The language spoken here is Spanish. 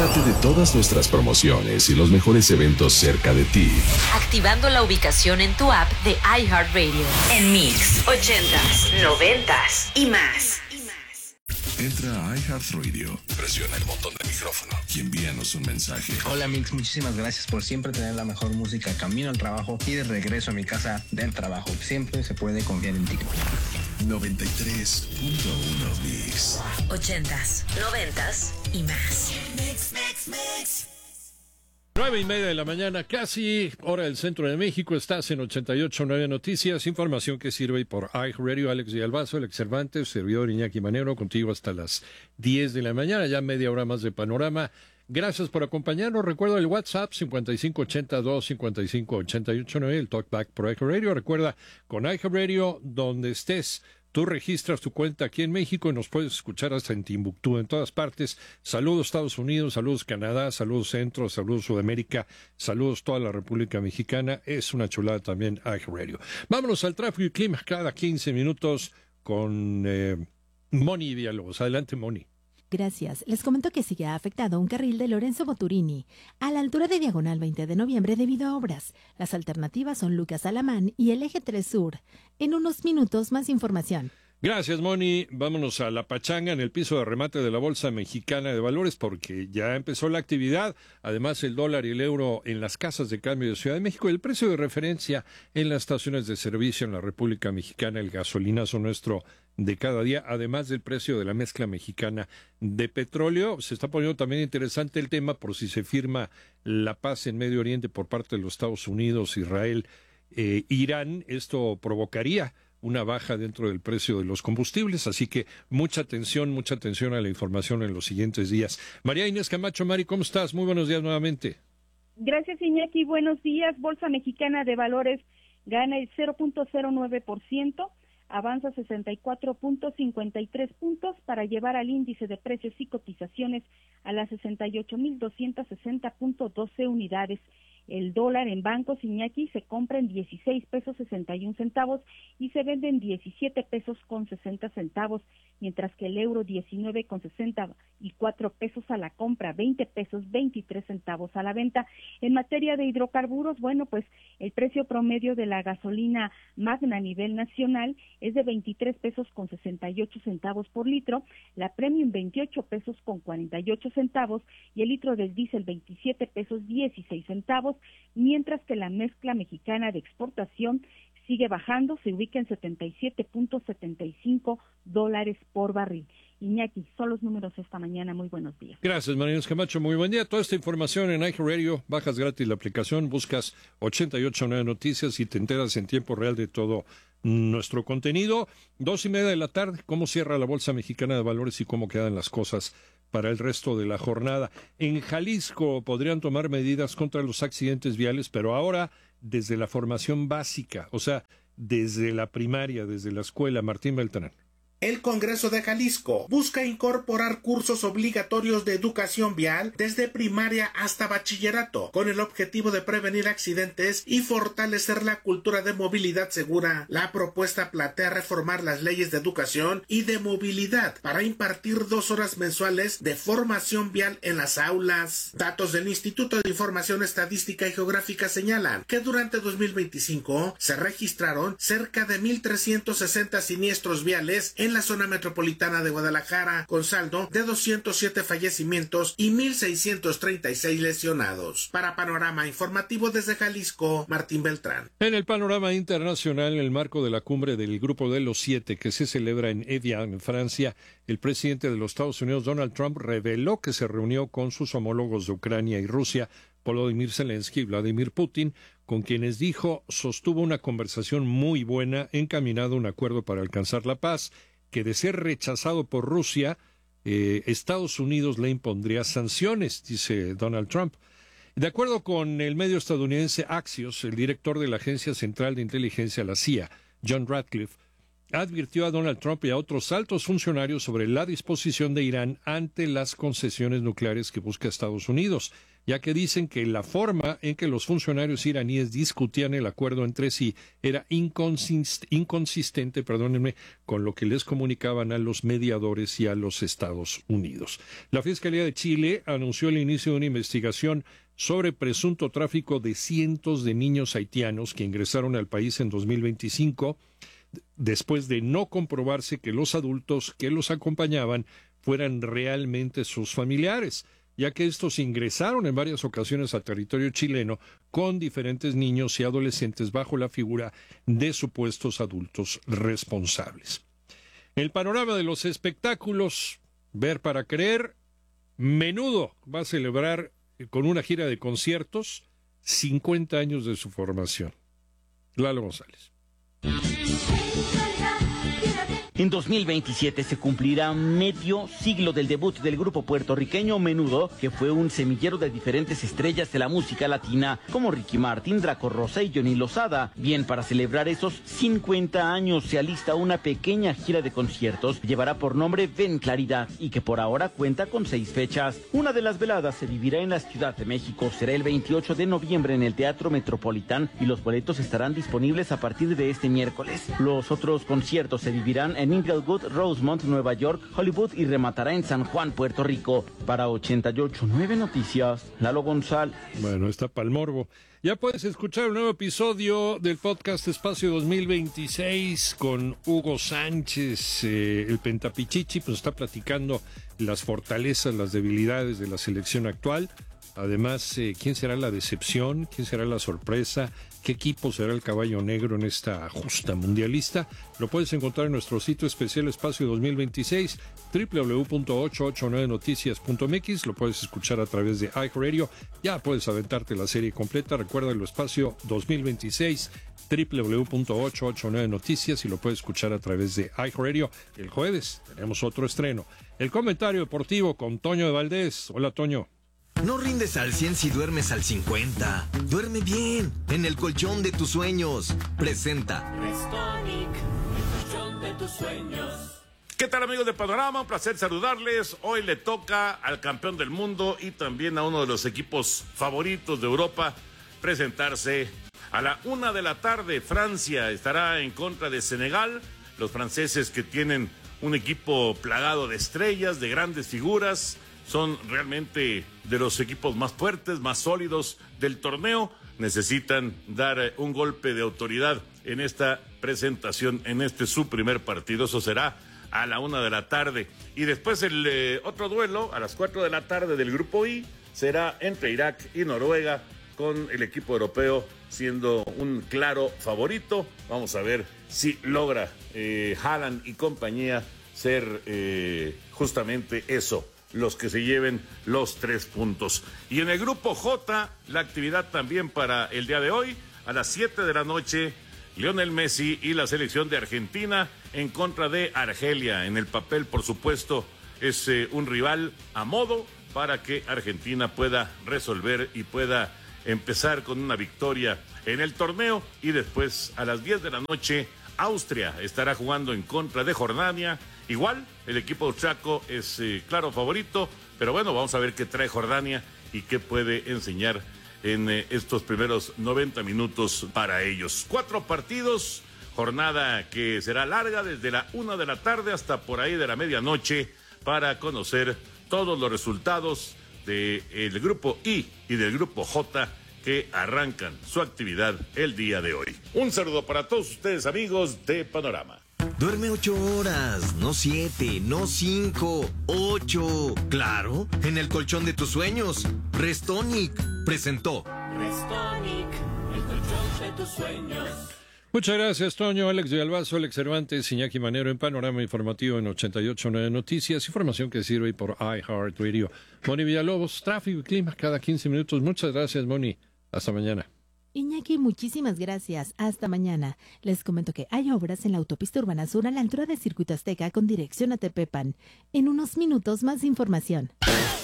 Entérate de todas nuestras promociones y los mejores eventos cerca de ti, activando la ubicación en tu app de iHeartRadio. En Mix, 80s, 90s y más. Entra a iHeartRadio, presiona el botón del micrófono y envíanos un mensaje. Hola Mix, muchísimas gracias por siempre tener la mejor música camino al trabajo y de regreso a mi casa del trabajo. Siempre se puede confiar en ti. 93.1 Mix. 80s, 90s y más. Mix, mix, mix. 9:30 de la mañana, casi hora del centro de México. Estás en 88.9 Noticias, información que sirve por iHeartRadio. Alex Villalbazo, Alex Cervantes, servidor Iñaki Manero, contigo hasta las 10 de la mañana, ya media hora más de panorama. Gracias por acompañarnos. Recuerda el WhatsApp 5582-5588.9, el Talkback por iHeartRadio. Recuerda, con iHeartRadio, donde estés, tú registras tu cuenta aquí en México y nos puedes escuchar hasta en Timbuktu, en todas partes. Saludos Estados Unidos, saludos Canadá, saludos Centro, saludos Sudamérica, saludos toda la República Mexicana. Es una chulada también iHeartRadio. Vámonos al tráfico y clima cada 15 minutos con Moni Villalobos. Adelante, Moni. Gracias. Les comento que sigue afectado un carril de Lorenzo Boturini a la altura de Diagonal 20 de Noviembre debido a obras. Las alternativas son Lucas Alamán y el Eje 3 Sur. En unos minutos más información. Gracias, Moni. Vámonos a la pachanga en el piso de remate de la Bolsa Mexicana de Valores porque ya empezó la actividad. Además, el dólar y el euro en las casas de cambio de Ciudad de México y el precio de referencia en las estaciones de servicio en la República Mexicana, el gasolinazo nuestro de cada día, además del precio de la mezcla mexicana de petróleo. Se está poniendo también interesante el tema por si se firma la paz en Medio Oriente por parte de los Estados Unidos, Israel, Irán. Esto provocaría una baja dentro del precio de los combustibles, así que mucha atención a la información en los siguientes días. María Inés Camacho, Mari, ¿cómo estás? Muy buenos días nuevamente. Gracias, Iñaki. Buenos días. Bolsa Mexicana de Valores gana el 0.09%, avanza 64.53 puntos para llevar al índice de precios y cotizaciones a las 68.260.12 unidades. El dólar en bancos, Iñaki, se compra en 16 pesos 61 centavos y se vende en 17 pesos con 60 centavos, mientras que el euro 19 con 64 pesos a la compra, 20 pesos 23 centavos a la venta. En materia de hidrocarburos, bueno, pues el precio promedio de la gasolina magna a nivel nacional es de 23 pesos con 68 centavos por litro, la premium 28 pesos con 48 centavos y el litro del diésel 27 pesos 16 centavos, mientras que la mezcla mexicana de exportación sigue bajando, se ubica en $77.75 por barril. Iñaki, son los números esta mañana. Muy buenos días. Gracias, María Inés Camacho. Muy buen día. Toda esta información en iHeartRadio, bajas gratis la aplicación, buscas 88.9 Noticias y te enteras en tiempo real de todo nuestro contenido. 2:30 de la tarde, cómo cierra la Bolsa Mexicana de Valores y cómo quedan las cosas para el resto de la jornada. En Jalisco podrían tomar medidas contra los accidentes viales, pero ahora desde la formación básica, o sea, desde la primaria, desde la escuela. Martín Beltrán. El Congreso de Jalisco busca incorporar cursos obligatorios de educación vial desde primaria hasta bachillerato, con el objetivo de prevenir accidentes y fortalecer la cultura de movilidad segura. La propuesta plantea reformar las leyes de educación y de movilidad para impartir 2 horas mensuales de formación vial en las aulas. Datos del Instituto de Información Estadística y Geográfica señalan que durante 2025 se registraron cerca de 1,360 siniestros viales en la zona metropolitana de Guadalajara, con saldo de 207 fallecimientos y 1,636 lesionados. Para Panorama Informativo desde Jalisco, Martín Beltrán. En el panorama internacional, en el marco de la cumbre del Grupo de los 7 que se celebra en Evian, en Francia, el presidente de los Estados Unidos, Donald Trump, reveló que se reunió con sus homólogos de Ucrania y Rusia, Volodymyr Zelensky y Vladimir Putin, con quienes dijo sostuvo una conversación muy buena encaminada a un acuerdo para alcanzar la paz, que de ser rechazado por Rusia, Estados Unidos le impondría sanciones, dice Donald Trump. De acuerdo con el medio estadounidense Axios, el director de la Agencia Central de Inteligencia, la CIA, John Ratcliffe, advirtió a Donald Trump y a otros altos funcionarios sobre la disposición de Irán ante las concesiones nucleares que busca Estados Unidos, ya que dicen que la forma en que los funcionarios iraníes discutían el acuerdo entre sí era inconsistente, con lo que les comunicaban a los mediadores y a los Estados Unidos. La Fiscalía de Chile anunció el inicio de una investigación sobre presunto tráfico de cientos de niños haitianos que ingresaron al país en 2025, después de no comprobarse que los adultos que los acompañaban fueran realmente sus familiares, ya que estos ingresaron en varias ocasiones a territorio chileno con diferentes niños y adolescentes bajo la figura de supuestos adultos responsables. El panorama de los espectáculos, ver para creer. Menudo va a celebrar con una gira de conciertos 50 años de su formación. Lalo González. En 2027 se cumplirá medio siglo del debut del grupo puertorriqueño Menudo, que fue un semillero de diferentes estrellas de la música latina, como Ricky Martin, Draco Rosa y Johnny Lozada. Bien, para celebrar esos 50 años se alista una pequeña gira de conciertos que llevará por nombre Ven Claridad y que por ahora cuenta con 6 fechas. Una de las veladas se vivirá en la Ciudad de México, será el 28 de noviembre en el Teatro Metropolitán y los boletos estarán disponibles a partir de este miércoles. Los otros conciertos se vivirán en Inglewood, Rosemont, Nueva York, Hollywood y rematará en San Juan, Puerto Rico. Para 88.9 Noticias, Lalo González. Bueno, está pa'l morbo. Ya puedes escuchar un nuevo episodio del podcast Espacio 2026 con Hugo Sánchez, el Pentapichichi, pues está platicando las fortalezas, las debilidades de la selección actual. Además, ¿quién será la decepción? ¿Quién será la sorpresa? ¿Qué equipo será el caballo negro en esta justa mundialista? Lo puedes encontrar en nuestro sitio especial Espacio 2026, www.889noticias.mx. Lo puedes escuchar a través de iHeartRadio. Ya puedes aventarte la serie completa. Recuerda el Espacio 2026, www.889noticias, y lo puedes escuchar a través de iHeartRadio. El jueves tenemos otro estreno. El comentario deportivo con Toño de Valdés. Hola, Toño. No rindes al 100 si duermes al 50. Duerme bien, en el colchón de tus sueños. Presenta Restonic, el colchón de tus sueños. ¿Qué tal, amigos de Panorama? Un placer saludarles. Hoy le toca al campeón del mundo y también a uno de los equipos favoritos de Europa presentarse a la 1 de la tarde. Francia estará en contra de Senegal. Los franceses, que tienen un equipo plagado de estrellas, de grandes figuras, son realmente de los equipos más fuertes, más sólidos del torneo. Necesitan dar un golpe de autoridad en esta presentación, en este su primer partido. Eso será a la 1 de la tarde. Y después el otro duelo, a las 4 de la tarde del Grupo I, será entre Irak y Noruega, con el equipo europeo siendo un claro favorito. Vamos a ver si logra Haaland y compañía ser justamente eso, los que se lleven los 3 puntos. Y en el Grupo J, la actividad también para el día de hoy, a las 7 de la noche, Lionel Messi y la selección de Argentina en contra de Argelia. En el papel, por supuesto, es un rival a modo para que Argentina pueda resolver y pueda empezar con una victoria en el torneo. Y después, a las 10 de la noche, Austria estará jugando en contra de Jordania. Igual, el equipo austriaco es claro favorito, pero bueno, vamos a ver qué trae Jordania y qué puede enseñar en estos primeros 90 minutos para ellos. 4 partidos, jornada que será larga desde la 1 de la tarde hasta por ahí de la medianoche, para conocer todos los resultados del Grupo I y del Grupo J, que arrancan su actividad el día de hoy. Un saludo para todos ustedes, amigos de Panorama. Duerme 8 horas, no 7, no 5, 8. Claro, en el colchón de tus sueños. Restonic presentó Restonic, el colchón de tus sueños. Muchas gracias, Toño. Alex Villalbazo, Alex Cervantes, Iñaki Manero en Panorama Informativo en 88.9 Noticias. Información que sirve por iHeartRadio. Moni Villalobos, tráfico y clima cada 15 minutos. Muchas gracias, Moni. Hasta mañana. Iñaki, muchísimas gracias. Hasta mañana. Les comento que hay obras en la autopista Urbana Sur a la altura del Circuito Azteca con dirección a Tepepan. En unos minutos, más información.